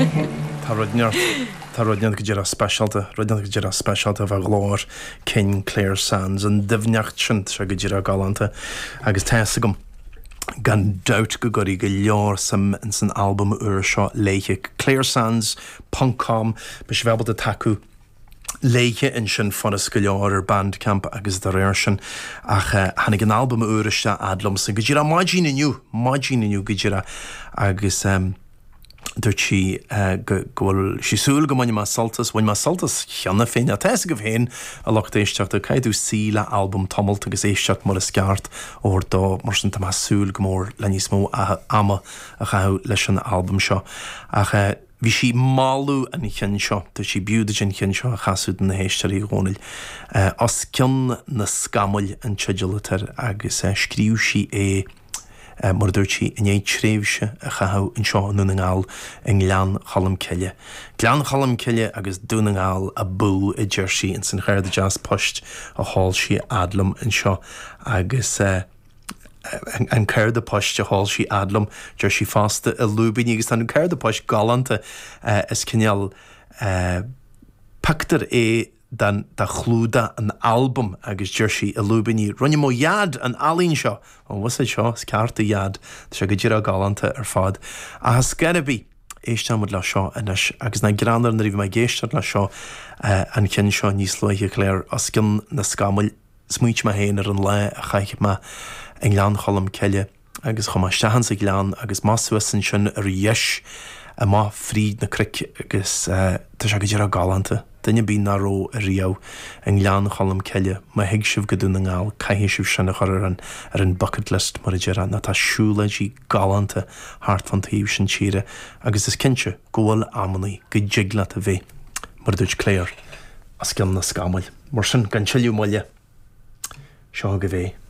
Tá rodneart go dtíar specialta, rodneart go dtíar specialta bheith glóir cin Claire Sands an difneacht sin se go dtíar galanta agus teasa gom gan doubt go gorí go leor sam in san album uair seo léiche Claire Sands.com be sé bhebal de taú léiche in sin fannas go leor ar Bandcamp agus de réir sin ach hanig an album uairiste adlum sa go dtíar maidín inniu go dtíar agus dúirt si gohfuil si súil go maine saltas bhain saltas cheanna féin a teas go bhéin a locht éisteach do caiidú síle album tomult agus éisteach mar a sceart ó dó mar sin tá súil go mór le níos mó ama a chaú leis an album seo ach bhí si máú an i chin seo tá si biúda sin chin seo a chaúd na héisteí gcónail os cin na scamuil an teidealatar agus scríú si mar dúirt si in éid tréimhse a chathú in seo nuna ngáil in Glean Chalam Cille. Glean Chalam Cille agus dúna ngáil a bú I Jersey in san Chair de Jazz Post a háil si adlam in seo agus an Chair de Post a háil si adlam deir si fásta a lúbíní agus an Chair de Post galanta is cineal pactar dan da chlúda an album agus Jersey a lúbíní runne mó iad an alín seo ó was seo scarta iad se go dtíar galanta ar fád a has scarabí éistamad le seo agus na granar na rih me géisteart le seo an cin seo níos loithe léir as cin na scamuil smuit me héin ar an le a chaiche me in Glean Chalam Cille agus chum stehan sa Glean agus masúan sin ar dheis a má fríd na cric agus tá se go dtíar galanta Dunne bí naró a riá in Glean Chalam Cille má hiig sibh go dúna ngáil caihé sibh sinna chuir ar an bucket list mar a dtíar na tá siúlaidí galanta hart fan taobh sin tíre agus is cinse ggóil amanaí go jigla a bheith mar dúirt Claire as cin na scamuil mar sin gan tiiliú moile seo go bheith